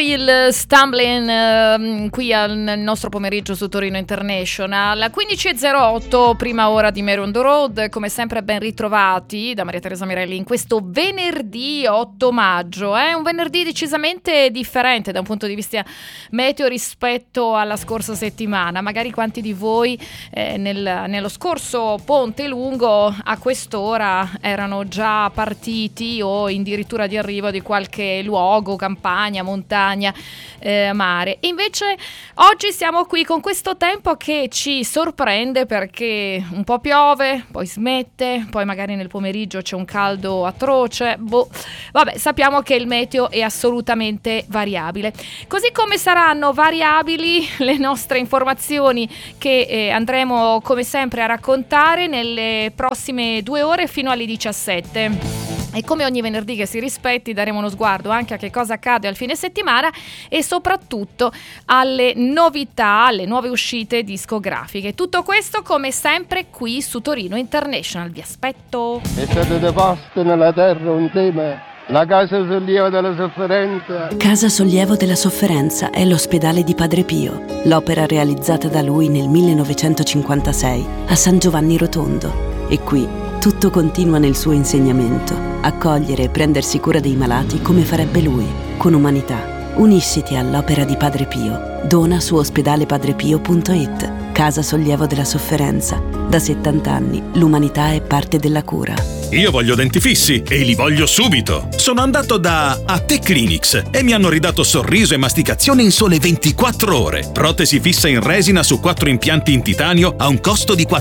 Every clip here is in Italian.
il Stumbling qui nel nostro pomeriggio su Torino International. 15.08, prima ora di Mary on the Road. Come sempre ben ritrovati da Maria Teresa Mirelli in questo venerdì 8 maggio. È un venerdì decisamente differente da un punto di vista meteo rispetto alla scorsa settimana. Magari quanti di voi nello scorso Ponte Lungo a quest'ora erano già partiti o addirittura di arrivo di qualche luogo, campagna, montagna, mare. Invece oggi siamo qui con questo tempo che ci sorprende perché un po' piove, poi smette, poi magari nel pomeriggio c'è un caldo atroce. Vabbè, sappiamo che il meteo è assolutamente variabile. Così come saranno variabili le nostre informazioni che andremo come sempre a raccontare nelle prossime 2 ore fino alle 17. E come ogni venerdì che si rispetti daremo uno sguardo anche a che cosa accade al fine settimana e soprattutto alle novità, alle nuove uscite discografiche. Tutto questo come sempre qui su Torino International. Vi aspetto. È stato deposto nella terra un tema. La Casa Sollievo della Sofferenza. Casa Sollievo della Sofferenza è l'ospedale di Padre Pio, l'opera realizzata da lui nel 1956 a San Giovanni Rotondo. E qui tutto continua nel suo insegnamento: accogliere e prendersi cura dei malati come farebbe lui, con umanità. Unisciti all'opera di Padre Pio. Dona su ospedalepadrepio.it. Casa Sollievo della Sofferenza. Da 70 anni l'umanità è parte della cura. Io voglio denti fissi e li voglio subito. Sono andato da A-Te Clinics e mi hanno ridato sorriso e masticazione in sole 24 ore. Protesi fissa in resina su 4 impianti in titanio a un costo di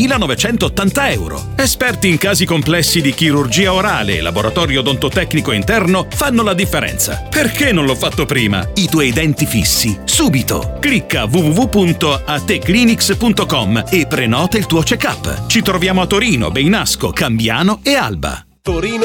4.980 euro. Esperti in casi complessi di chirurgia orale e laboratorio odontotecnico interno fanno la differenza. Perché non l'ho fatto prima? I tuoi denti fissi, subito. Clicca www.ateclinics.com e prenota il tuo check-up. Ci troviamo a Torino, Beinasco, Cambiano e Alba. Torino